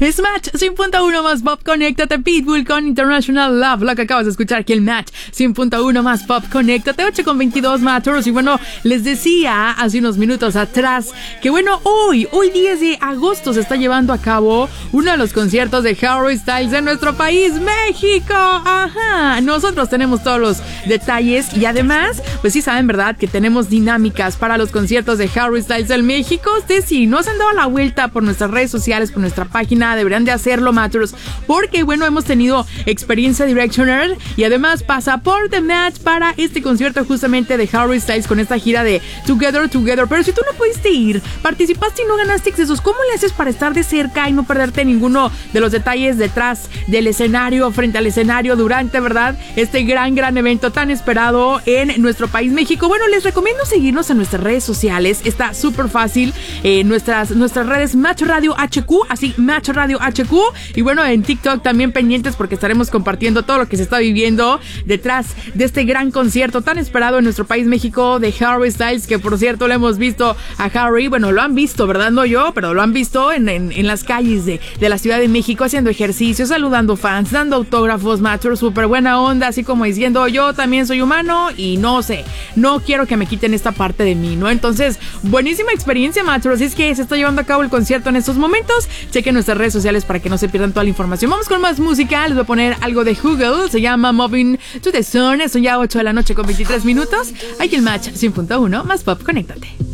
Es Match 100.1 más Pop. Conéctate, Pitbull con International Love. Lo que acabas de escuchar aquí, el Match 100.1 más Pop. Conéctate, 8:22 Matters. Y bueno, les decía hace unos minutos atrás que bueno, hoy 10 de agosto se está llevando a cabo uno de los conciertos de Harry Styles en nuestro país, México. Ajá, nosotros tenemos todos los detalles y además, pues sí saben, ¿verdad? Que tenemos dinámicas para los conciertos de Harry Styles en México. Ustedes si no se han dado la vuelta por nuestras redes sociales, por nuestra página, deberían de hacerlo, Matters, porque bueno, hemos tenido experiencia Directioner y además pasaporte Match para este concierto justamente de Harry Styles con esta gira de Together. Pero si tú no pudiste ir, participaste y no ganaste accesos, ¿cómo le haces para estar de cerca y no perderte ninguno de los detalles detrás del escenario, frente al escenario, durante, ¿verdad? Este gran evento tan esperado en nuestro país, México. Bueno, les recomiendo seguirnos en nuestras redes sociales. Está súper fácil. Nuestras redes Match Radio HQ, así Match Radio HQ. Y bueno, en TikTok también pendientes porque estaremos compartiendo todo lo que se está viviendo detrás de este gran concierto tan esperado en nuestro país, México, de Harry Styles, que por cierto lo hemos visto a Harry, bueno, lo han visto, ¿verdad? No yo, pero lo han visto en las calles de la Ciudad de México haciendo ejercicio, saludando fans, dando autógrafos, Matter, súper buena onda, así como diciendo, yo también soy humano y no sé, no quiero que me quiten esta parte de mí, ¿no? Entonces, buenísima experiencia, Matter, así es que se está llevando a cabo el concierto en estos momentos. Chequen nuestras redes sociales para que no se pierdan toda la información. Vamos con más música, les voy a poner algo de Google, se llama Moving to the Sun, son ya 8 de la noche con 23 minutos. Aquí el Match 100.1 más Pop, conéctate.